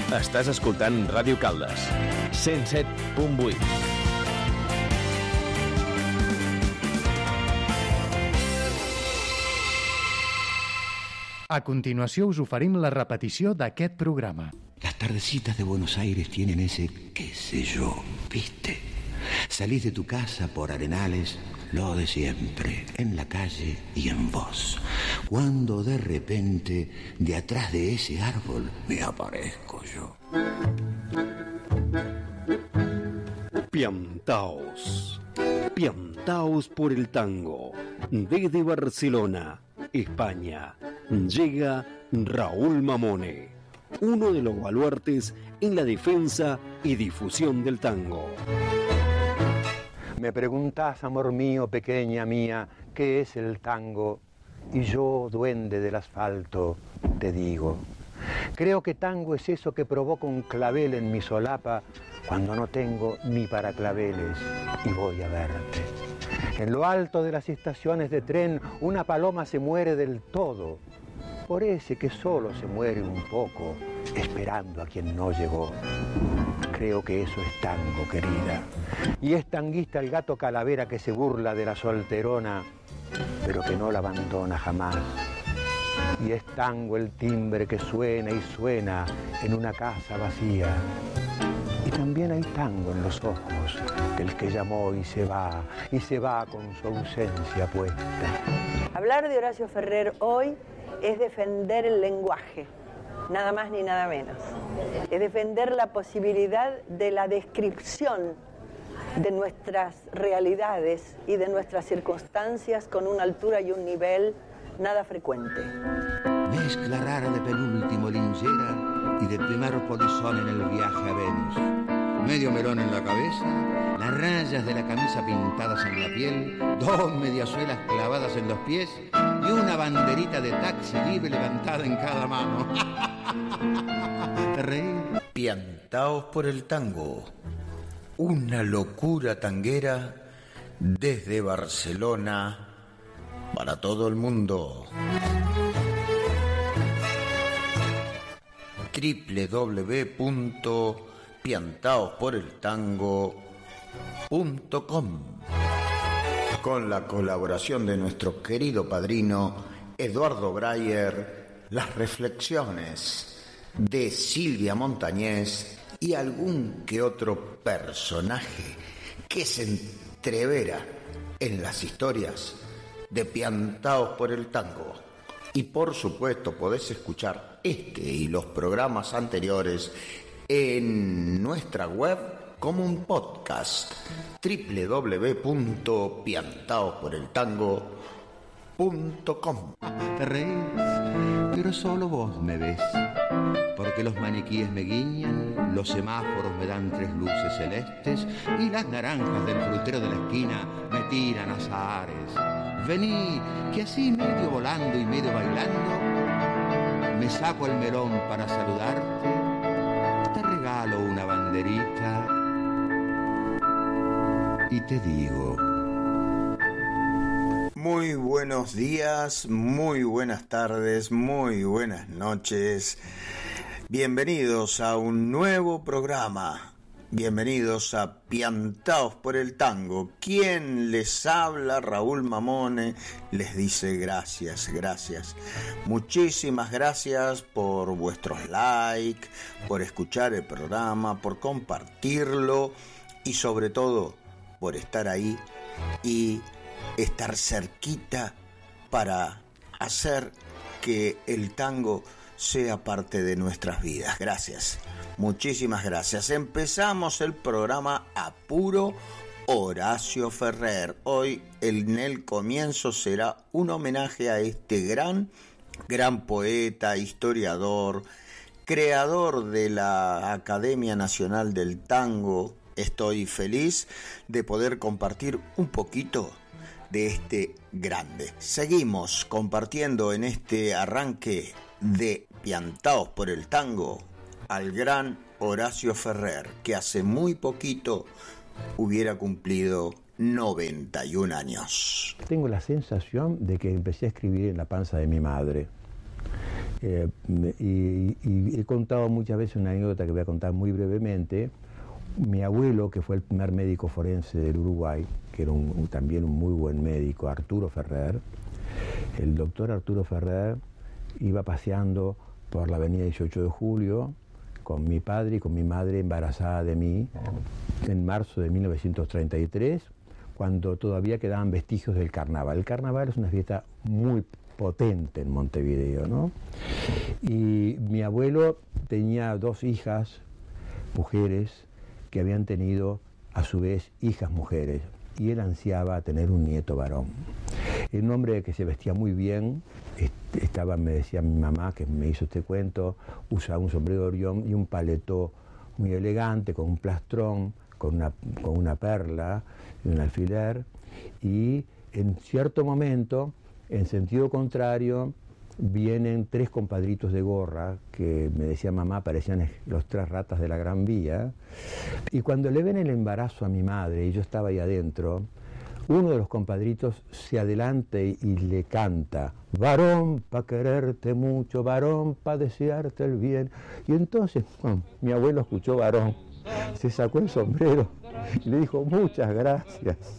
Estàs escoltant Ràdio Caldes, 107.8. A continuació us oferim la repetició d'aquest programa. Las tardecitas de Buenos Aires tienen ese, qué sé yo, ¿viste? Salís de tu casa por Arenales, lo de siempre, en la calle y en vos. Cuando de repente, de atrás de ese árbol, me aparezco yo. Piantaos. Piantaos por el tango. Desde Barcelona, España, llega Raúl Mamone, uno de los baluartes en la defensa y difusión del tango. Me preguntás, amor mío, pequeña mía, ¿qué es el tango? Y yo, duende del asfalto, te digo. Creo que tango es eso que provoca un clavel en mi solapa cuando no tengo ni para claveles y voy a verte. En lo alto de las estaciones de tren, una paloma se muere del todo. Por ese que solo se muere un poco, esperando a quien no llegó. Creo que eso es tango, querida. Y es tanguista el gato calavera que se burla de la solterona, pero que no la abandona jamás. Y es tango el timbre que suena y suena en una casa vacía. Y también hay tango en los ojos del que llamó y se va con su ausencia puesta. Hablar de Horacio Ferrer hoy es defender el lenguaje, nada más ni nada menos. Es defender la posibilidad de la descripción de nuestras realidades y de nuestras circunstancias con una altura y un nivel nada frecuente. Mezcla rara de penúltimo linchera y de primer polizón en el viaje a Venus. Medio melón en la cabeza, las rayas de la camisa pintadas en la piel, dos mediasuelas clavadas en los pies y una banderita de taxi libre levantada en cada mano. ¿Te reís? Piantaos por el tango. Una locura tanguera desde Barcelona para todo el mundo. www.piantaosporeltango.com, con la colaboración de nuestro querido padrino Eduardo Breyer, las reflexiones de Silvia Montañés y algún que otro personaje que se entrevera en las historias de Piantaos por el Tango. Y por supuesto podés escuchar este y los programas anteriores en nuestra web como un podcast, www.piantaosporeltango.com. ¿Te reís? Pero solo vos me ves. Porque los maniquíes me guiñan, los semáforos me dan tres luces celestes y las naranjas del frutero de la esquina me tiran azahares. Vení, que así medio volando y medio bailando, me saco el melón para saludarte, te regalo una banderita y te digo... Muy buenos días, muy buenas tardes, muy buenas noches. Bienvenidos a un nuevo programa. Bienvenidos a Piantaos por el Tango. Quien les habla, Raúl Mamone, les dice gracias, gracias. Muchísimas gracias por vuestros likes, por escuchar el programa, por compartirlo y sobre todo por estar ahí y estar cerquita para hacer que el tango sea parte de nuestras vidas. Gracias, muchísimas gracias. Empezamos el programa a puro Horacio Ferrer. Hoy en el comienzo será un homenaje a este gran poeta, historiador, creador de la Academia Nacional del Tango. Estoy feliz de poder compartir un poquito de este grande. Seguimos compartiendo en este arranque de Piantaos por el Tango al gran Horacio Ferrer, que hace muy poquito hubiera cumplido 91 años. Tengo la sensación de que empecé a escribir en la panza de mi madre. Y he contado muchas veces una anécdota que voy a contar muy brevemente. Mi abuelo, que fue el primer médico forense del Uruguay, que era también un muy buen médico, Arturo Ferrer, el doctor Arturo Ferrer iba paseando por la avenida 18 de Julio con mi padre y con mi madre embarazada de mí en marzo de 1933, cuando todavía quedaban vestigios del carnaval. El carnaval es una fiesta muy potente en Montevideo, ¿no? Y mi abuelo tenía 2 hijas, mujeres, que habían tenido a su vez hijas mujeres, y él ansiaba tener un nieto varón. Era un hombre que se vestía muy bien, me decía mi mamá, que me hizo este cuento, usaba un sombrero de Orión y un paletó muy elegante, con un plastrón, con una perla y un alfiler, y en cierto momento, en sentido contrario, vienen 3 compadritos de gorra, que me decía mamá, parecían los 3 ratas de la Gran Vía, y cuando le ven el embarazo a mi madre, y yo estaba ahí adentro, uno de los compadritos se adelanta y le canta: varón pa' quererte mucho, varón pa' desearte el bien. Y entonces mi abuelo escuchó varón, se sacó el sombrero y le dijo: muchas gracias.